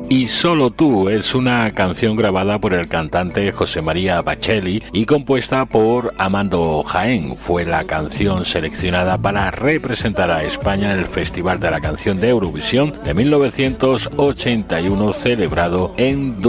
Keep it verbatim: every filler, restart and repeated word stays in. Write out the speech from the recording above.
Y Solo Tú es una canción grabada por el cantante José María Bacelli y compuesta por Amando Jaén. Fue la canción seleccionada para representar a España en el Festival de la Canción de Eurovisión de mil novecientos ochenta y uno celebrado en